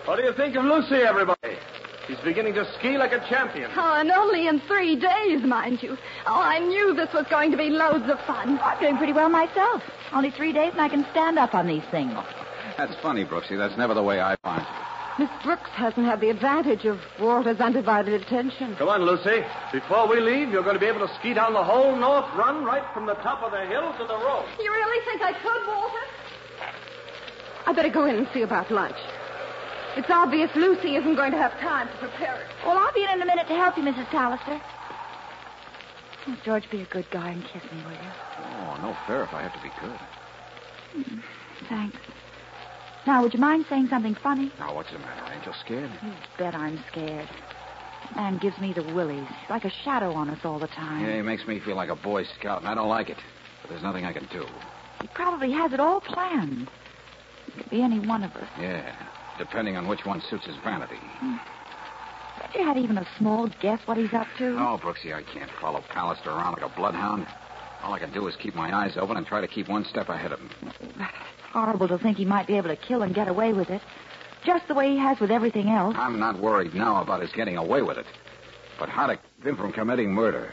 What do you think of Lucy, everybody? She's beginning to ski like a champion. Oh, and only in 3 days, mind you. Oh, I knew this was going to be loads of fun. I'm doing pretty well myself. Only 3 days and I can stand up on these things. That's funny, Brooksy. That's never the way I find you. Miss Brooks hasn't had the advantage of Walter's undivided attention. Come on, Lucy. Before we leave, you're going to be able to ski down the whole north run right from the top of the hill to the road. You really think I could, Walter? I better go in and see about lunch. It's obvious Lucy isn't going to have time to prepare it. Well, I'll be in a minute to help you, Mrs. Pallister. Oh, George, be a good guy and kiss me, will you? Oh, no fair if I have to be good. Thanks. Now, would you mind saying something funny? Now, what's the matter? Angel scared? You bet I'm scared. That man gives me the willies. He's like a shadow on us all the time. Yeah, he makes me feel like a Boy Scout, and I don't like it. But there's nothing I can do. He probably has it all planned. It could be any one of us. Yeah, depending on which one suits his vanity. Bet you had even a small guess what he's up to? No, Brooksy, I can't follow Pallister around like a bloodhound. All I can do is keep my eyes open and try to keep one step ahead of him. Horrible to think he might be able to kill and get away with it. Just the way he has with everything else. I'm not worried now about his getting away with it. But how to keep him from committing murder.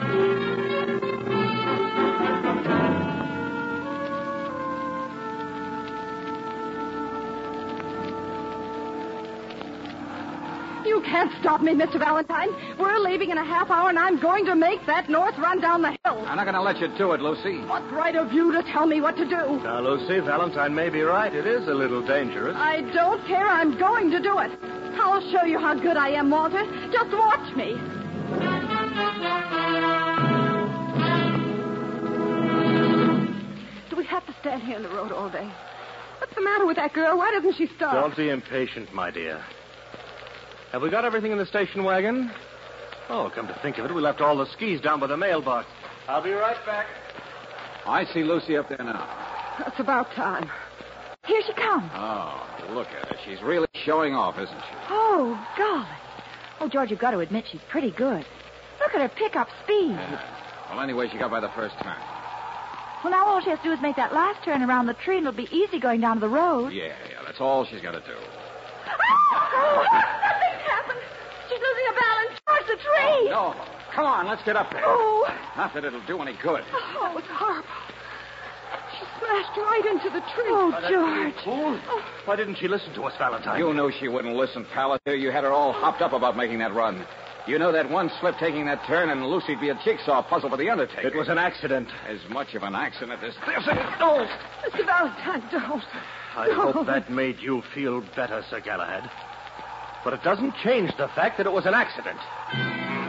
You can't stop me, Mr. Valentine. We're leaving in a half hour, and I'm going to make that north run down the hill. I'm not going to let you do it, Lucy. What right have you to tell me what to do? Now, Lucy, Valentine may be right. It is a little dangerous. I don't care. I'm going to do it. I'll show you how good I am, Walter. Just watch me. Do we have to stand here in the road all day? What's the matter with that girl? Why doesn't she stop? Don't be impatient, my dear. Have we got everything in the station wagon? Oh, come to think of it, we left all the skis down by the mailbox. I'll be right back. I see Lucy up there now. It's about time. Here she comes. Oh, look at her. She's really showing off, isn't she? Oh, golly. Oh, George, you've got to admit she's pretty good. Look at her pick-up speed. Yeah. Well, anyway, she got by the first turn. Well, now all she has to do is make that last turn around the tree, and it'll be easy going down to the road. Yeah, that's all she's got to do. Oh, nothing's happened. She's losing her balance towards the tree. No. Come on, let's get up there. Oh. Not that it'll do any good. Oh, it's horrible. She smashed right into the tree. Oh, That George. fool. Why didn't she listen to us, Valentine? You knew she wouldn't listen, Pallister. You had her all hopped up about making that run. You know that one slip taking that turn, and Lucy'd be a jigsaw puzzle for the undertaker. It was an accident. As much of an accident as this. Oh! Mr. Valentine, don't. I hope that made you feel better, Sir Galahad. But it doesn't change the fact that it was an accident.